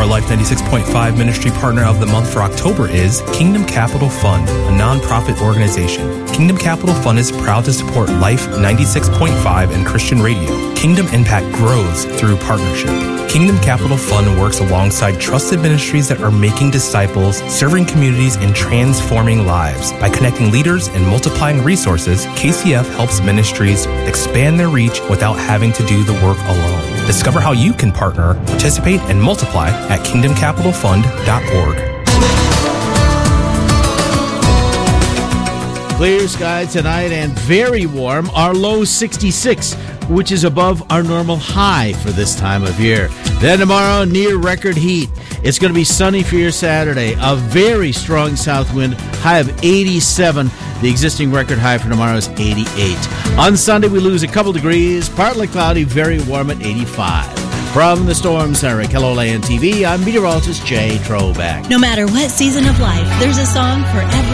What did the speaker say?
Our Life 96.5 Ministry Partner of the Month for October is Kingdom Capital Fund, a nonprofit organization. Kingdom Capital Fund is proud to support Life 96.5 and Christian radio. Kingdom impact grows through partnership. Kingdom Capital Fund works alongside trusted ministries that are making disciples, serving communities, and transforming lives. By connecting leaders and multiplying resources, KCF helps ministries expand their reach without having to do the work alone. Discover how you can partner, participate, and multiply at kingdomcapitalfund.org. Clear skies tonight and very warm. Our low 66, which is above our normal high for this time of year. Then tomorrow, near record heat. It's going to be sunny for your Saturday. A very strong south wind, high of 87. The existing record high for tomorrow is 88. On Sunday, we lose a couple degrees. Partly cloudy, very warm at 85. From the Storm Center at KELOLAND TV, I'm meteorologist Jay Troback. No matter what season of life, there's a song for every